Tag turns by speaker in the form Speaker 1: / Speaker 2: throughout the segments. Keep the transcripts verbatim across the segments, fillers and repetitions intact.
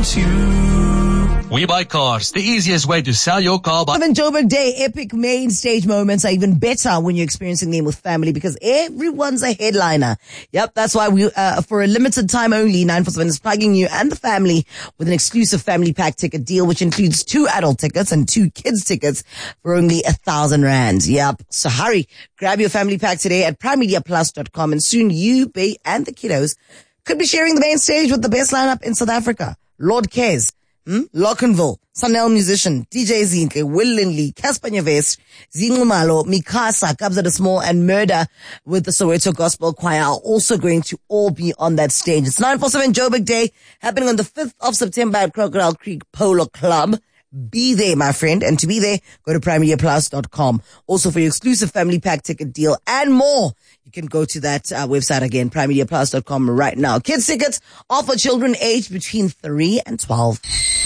Speaker 1: wants you. We Buy Cars, the easiest way to sell your car. By
Speaker 2: Even Joburg Day, epic main stage moments are even better when you're experiencing them with family because everyone's a headliner. Yep, that's why we, uh, for a limited time only, nine four seven is plugging you and the family with an exclusive family pack ticket deal, which includes two adult tickets and two kids tickets for only a thousand rand. Yep. So hurry, grab your family pack today at prime media plus dot com, and soon you, Bay, and the kiddos could be sharing the main stage with the best lineup in South Africa. Lord Kez, Hmm? Lockenville, Sunel Musician, D J Zinke, Will Lindley, Casper Nyavest, Zinumalo, Mikasa, Kabza the Small, and Murder with the Soweto Gospel Choir are also going to all be on that stage. It's nine four seven Joburg Day, happening on the fifth of September at Crocodile Creek Polo Club. Be there, my friend. And to be there, go to prime media plus dot com. Also, for your exclusive family pack ticket deal and more, you can go to that uh, website again, prime media plus dot com right now. Kids tickets are for children aged between three and twelve.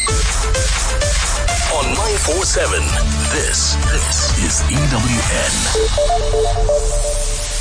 Speaker 3: On nine four seven, this, this is E W N.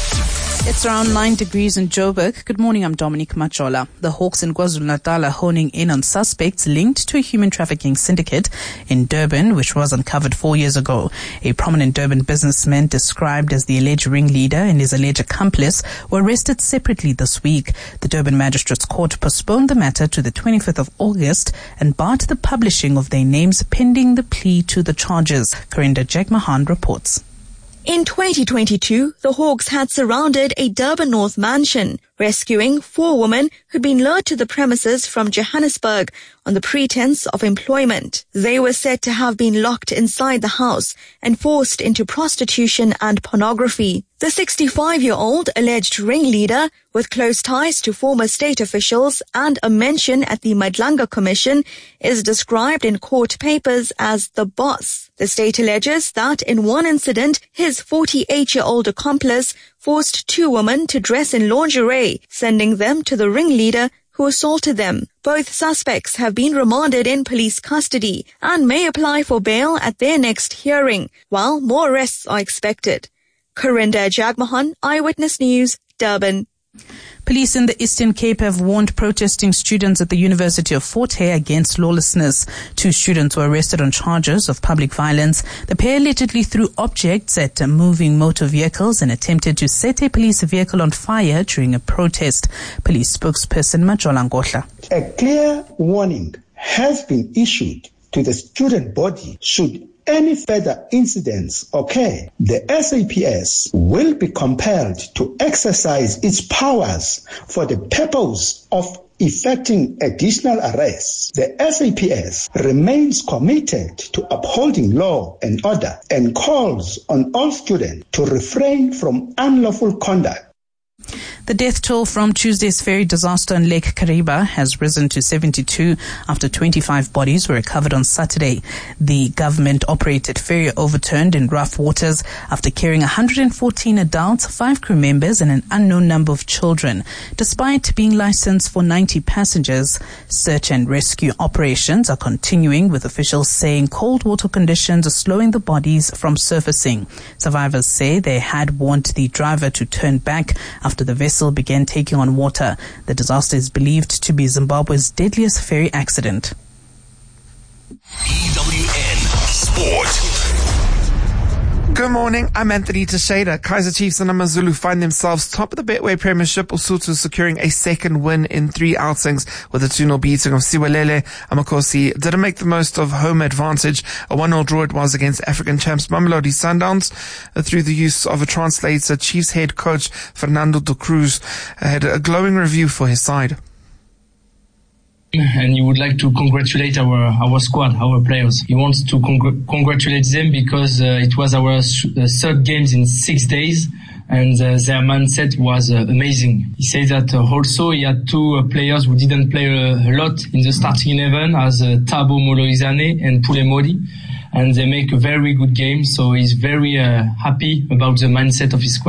Speaker 4: It's around nine degrees in Joburg. Good morning, I'm Dominique Machola. The Hawks in KwaZulu-Natal are honing in on suspects linked to a human trafficking syndicate in Durban, which was uncovered four years ago. A prominent Durban businessman described as the alleged ringleader and his alleged accomplice were arrested separately this week. The Durban Magistrates Court postponed the matter to the twenty-fifth of August and barred the publishing of their names pending the plea to the charges. Karinda Jagmahan reports.
Speaker 5: In twenty twenty-two, the Hawks had surrounded a Durban North mansion, rescuing four women who'd been lured to the premises from Johannesburg on the pretense of employment. They were said to have been locked inside the house and forced into prostitution and pornography. The sixty-five-year-old alleged ringleader, with close ties to former state officials and a mention at the Madlanga Commission, is described in court papers as the boss. The state alleges that in one incident, his forty-eight-year-old accomplice forced two women to dress in lingerie, sending them to the ringleader who assaulted them. Both suspects have been remanded in police custody and may apply for bail at their next hearing, while more arrests are expected. Karinda Jagmahan, Eyewitness News, Durban.
Speaker 4: Police in the Eastern Cape have warned protesting students at the University of Fort Hare against lawlessness. Two students were arrested on charges of public violence. The pair allegedly threw objects at moving motor vehicles and attempted to set a police vehicle on fire during a protest. Police spokesperson Majola Ngotla.
Speaker 6: A clear warning has been issued to the student body should any further incidents occur. The S A P S will be compelled to exercise its powers for the purpose of effecting additional arrests. The S A P S remains committed to upholding law and order and calls on all students to refrain from unlawful conduct.
Speaker 4: The death toll from Tuesday's ferry disaster on Lake Kariba has risen to seventy-two after twenty-five bodies were recovered on Saturday. The government-operated ferry overturned in rough waters after carrying one hundred fourteen adults, five crew members, and an unknown number of children. Despite being licensed for ninety passengers, search and rescue operations are continuing, with officials saying cold water conditions are slowing the bodies from surfacing. Survivors say they had warned the driver to turn back after the vessel began taking on water. The disaster is believed to be Zimbabwe's deadliest ferry accident.
Speaker 3: E W N Sport.
Speaker 7: Good morning, I'm Anthony Teixeira. Kaizer Chiefs and Amazulu find themselves top of the Betway Premiership, Lesotho securing a second win in three outings with a two nil beating of Siwelele. Amakosi didn't make the most of home advantage. A one nil draw it was against African champs Mamelodi Sundowns. Uh, through the use of a translator, Chiefs head coach Fernando de Cruz had a glowing review for his side.
Speaker 8: And he would like to congratulate our our squad, our players. He wants to congr- congratulate them because uh, it was our uh, third games in six days, and uh, their mindset was uh, amazing. He said that uh, also he had two uh, players who didn't play uh, a lot in the starting eleven, as uh, Thabo Moloizane and Pule Modi, and they make a very good game. So he's very uh, happy about the mindset of his squad.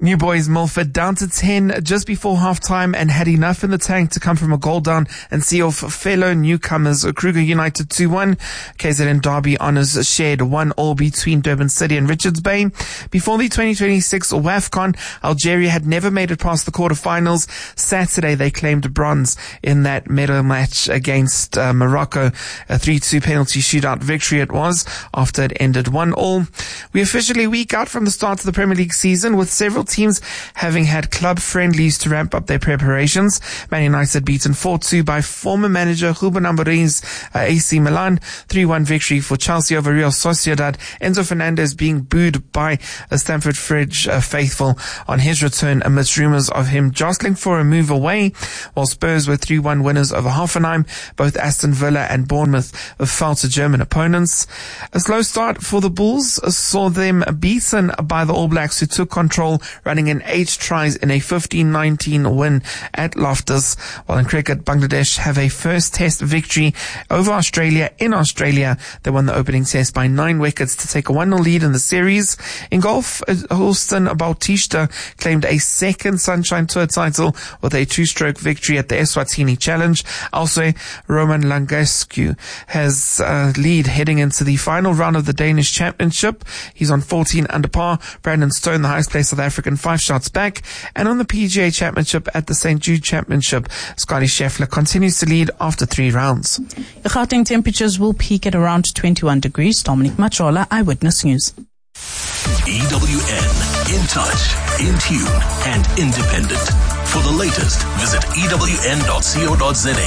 Speaker 7: New Boys Milford down to ten just before half-time and had enough in the tank to come from a goal down and see off fellow newcomers Kruger United two one. K Z N Derby honours shared one all between Durban City and Richards Bay. Before the twenty twenty-six WAFCON, Algeria had never made it past the quarterfinals. Saturday they claimed bronze in that medal match against uh, Morocco. A three two penalty shootout victory it was after it ended one all. We officially a week out from the start of the Premier League season, with several teams having had club friendlies to ramp up their preparations. Man United beaten four two by former manager Ruben Amorim's uh, A C Milan. three one victory for Chelsea over Real Sociedad. Enzo Fernandez being booed by a Stamford Bridge uh, faithful on his return amidst rumours of him jostling for a move away, while Spurs were three one winners over Hoffenheim. Both Aston Villa and Bournemouth fell to German opponents. A slow start for the Bulls saw them beaten by the All Blacks, who took control, running in eight tries in a fifteen nineteen win at Loftus. While in cricket, Bangladesh have a first test victory over Australia in Australia. They won the opening test by nine wickets to take a one nil lead in the series. In golf, Holston Bautista claimed a second Sunshine Tour title with a two-stroke victory at the Eswatini Challenge. Also, Roman Langescu has uh, lead heading into the final round of the Danish Championship. He's on fourteen under par. Brandon Stone, the highest placed South African, five shots back. And on the P G A Championship at the Saint Jude Championship, Scotty Scheffler continues to lead after three rounds.
Speaker 4: The Gauteng temperatures will peak at around twenty-one degrees. Dominic Machola, Eyewitness News.
Speaker 3: E W N, in touch, in tune, and independent. For the latest, visit E W N dot co dot za.